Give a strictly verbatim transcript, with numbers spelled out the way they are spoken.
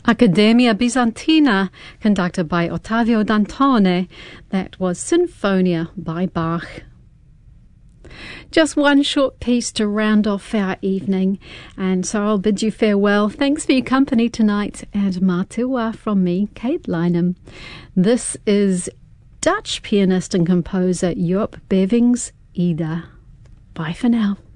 Accademia Bizantina, conducted by Ottavio Dantone. That was Sinfonia by Bach. Just one short piece to round off our evening, and so I'll bid you farewell. Thanks for your company tonight, and Mā from me, Kate Lynham. This is Dutch pianist and composer Joop Bevings, Ida. Bye for now.